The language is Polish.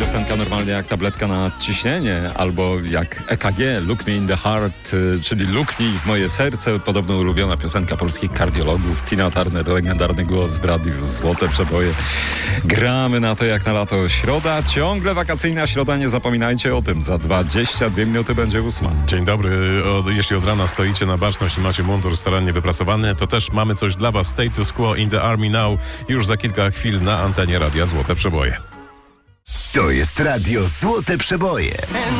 piosenka normalnie jak tabletka na ciśnienie, albo jak EKG, Look Me in the Heart, czyli luknij w moje serce, podobno ulubiona piosenka polskich kardiologów. Tina Turner, legendarny głos w radiu, złote przeboje. Gramy na to jak na lato. Środa, ciągle wakacyjna środa, nie zapominajcie o tym. Za 22 minuty będzie 8. Dzień dobry. Jeśli od rana stoicie na baczność i macie mundur starannie wyprasowany, to też mamy coś dla was. Status Quo in the Army Now już za kilka chwil na antenie Radia Złote Przeboje. To jest Radio Złote Przeboje.